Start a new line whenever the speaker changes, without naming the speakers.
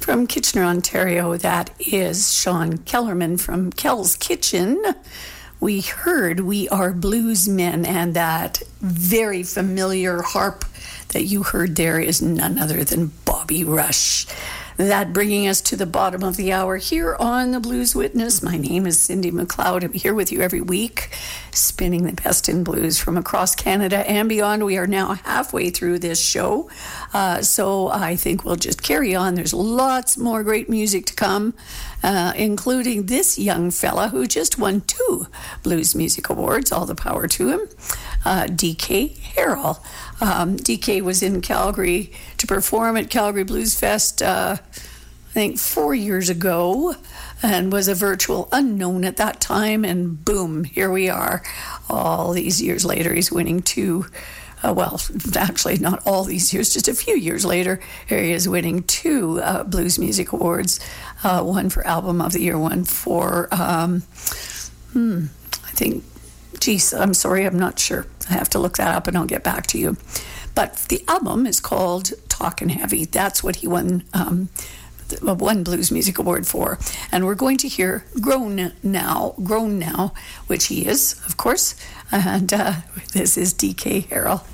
From Kitchener, Ontario, that is Sean Kellerman from Kel's Kitchen. We heard We Are Blues Men, and that very familiar harp that you heard there is none other than Bobby Rush. That bringing us to the bottom of the hour here on The Blues Witness. My name is Cindy McLeod. I'm here with you every week, spinning the best in blues from across Canada and beyond. We are now halfway through this show, so I think we'll just carry on. There's lots more great music to come, including this young fella who just won 2 Blues Music Awards. All the power to him. DK Harrell. DK was in Calgary to perform at Calgary Blues Fest, I think 4 years ago, and was a virtual unknown at that time, and boom, here we are. All these years later, he's winning 2, well, actually not all these years, just a few years later, here he is winning 2 Blues Music Awards, one for Album of the Year, one for, I think, geez, I'm sorry, I'm not sure. I have to look that up and I'll get back to you. But the album is called Talkin' Heavy. That's what he won one Blues Music Award for. And we're going to hear Grown Now, which he is, of course. And this is DK Harrell.